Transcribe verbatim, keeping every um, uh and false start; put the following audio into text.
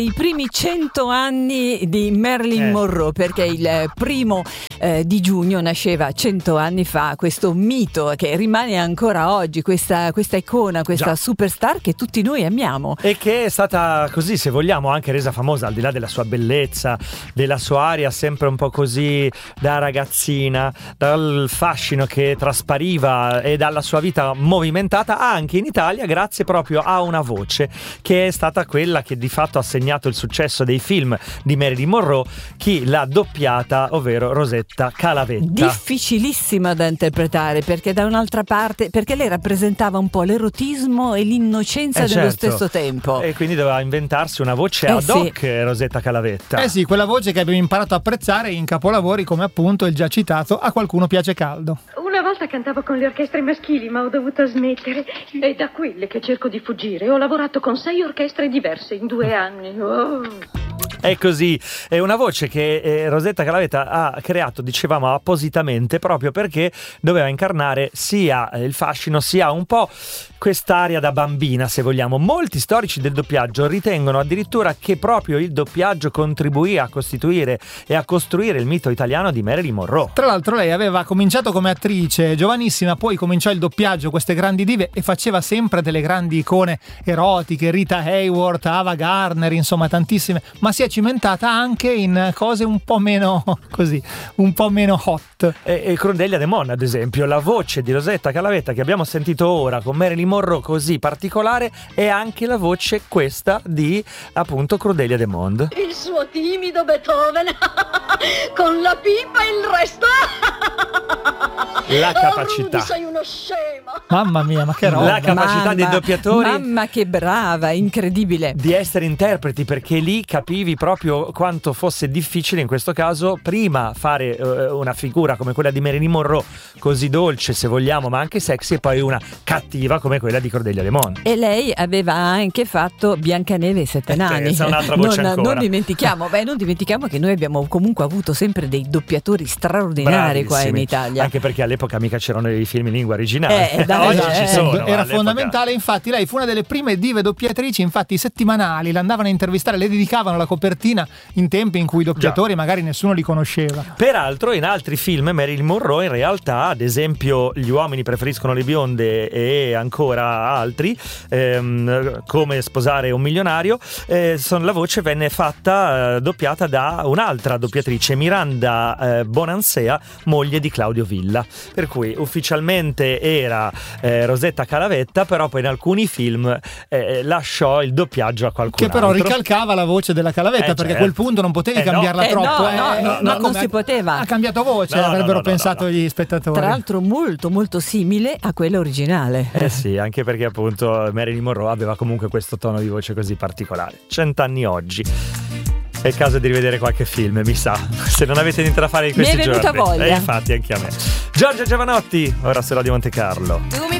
I primi cento anni di Marilyn Eh. Monroe, perché il primo eh, di giugno nasceva cento anni fa questo mito che rimane ancora oggi, questa, questa icona, questa Già. superstar che tutti noi amiamo. E che è stata così, se vogliamo, anche resa famosa, al di là della sua bellezza, della sua aria sempre un po' così da ragazzina, dal fascino che traspariva e dalla sua vita movimentata, anche in Italia, grazie proprio a una voce che è stata quella che di fatto ha segnato il successo dei film di Marilyn Monroe. Chi l'ha doppiata, ovvero Rosetta Calavetta. Difficilissima da interpretare, perché da un'altra parte, perché lei rappresentava un po' l'erotismo e l'innocenza Eh, dello certo. stesso tempo. E quindi doveva inventarsi una voce Eh, ad sì. hoc, Rosetta Calavetta. Eh sì, quella voce che abbiamo imparato a apprezzare in capolavori come appunto il già citato A qualcuno piace caldo. Una volta cantavo con le orchestre maschili, ma ho dovuto smettere. È da quelle che cerco di fuggire. Ho lavorato con sei orchestre diverse in due anni. Oh. È così, è una voce che eh, Rosetta Calavetta ha creato, dicevamo, appositamente, proprio perché doveva incarnare sia eh, il fascino sia un po' quest'aria da bambina, se vogliamo. Molti storici del doppiaggio ritengono addirittura che proprio il doppiaggio contribuì a costituire e a costruire il mito italiano di Marilyn Monroe. Tra l'altro lei aveva cominciato come attrice giovanissima, poi cominciò il doppiaggio, queste grandi dive, e faceva sempre delle grandi icone erotiche, Rita Hayworth, Ava Gardner, insomma tantissime, ma si è cimentata anche in cose un po' meno così, un po' meno hot. E, e Crudelia De Mon, ad esempio, la voce di Rosetta Calavetta che abbiamo sentito ora con Marilyn Monroe così particolare è anche la voce questa di appunto Crudelia De Mon. Il suo timido Beethoven con la pipa e il resto. La capacità. Oh, Rudy, sei uno scemo. Mamma mia, ma che roba. La capacità Mamma, dei doppiatori Mamma che brava, incredibile. di essere interpreti, perché lì capivi proprio quanto fosse difficile in questo caso prima fare eh, una figura come quella di Marilyn Monroe, così dolce se vogliamo ma anche sexy, e poi una cattiva come quella di Cordelia De Mon. E lei aveva anche fatto Biancaneve e i Sette Eh, Nani. questa è un'altra voce non, ancora. non dimentichiamo, beh, non dimentichiamo che noi abbiamo comunque avuto sempre dei doppiatori straordinari qua in Bravissimi. Italia. Anche perché all'epoca mica c'erano i film in lingua originale. Eh, dai, Oggi eh, ci eh. sono. Era all'epoca- fondamentale, infatti lei fu una delle prime dive doppiatrici, infatti i settimanali l'andavano a intervistare, le dedicavano la copertina in tempi in cui i doppiatori magari nessuno li conosceva. Peraltro in altri film Marilyn Monroe in realtà, ad esempio Gli uomini preferiscono le bionde e ancora altri, ehm, come Sposare un milionario, eh, son, la voce venne fatta eh, doppiata da un'altra doppiatrice, Miranda eh, Bonansea, moglie di Claudio Villa, per cui ufficialmente era eh, Rosetta Calavetta, però poi in alcuni film eh, lasciò il doppiaggio a qualcun Che però altro. ricalcava la voce della Calavetta, Eh, perché a certo. quel punto non potevi Eh, no. cambiarla Eh, troppo. no, eh. no, no, Ma no, come non si ha- poteva. Ha cambiato voce, No, no, avrebbero no, no, pensato no, no. gli spettatori. Tra l'altro molto molto simile a quella originale. Eh sì, anche perché appunto Marilyn Monroe aveva comunque questo tono di voce così particolare. Cent'anni oggi. È il caso di rivedere qualche film, mi sa. Se non avete niente da fare in Mi è questi venuta giorni. voglia. E infatti anche a me. Giorgia Giovanotti, ora se lo di Monte Carlo. Tu mi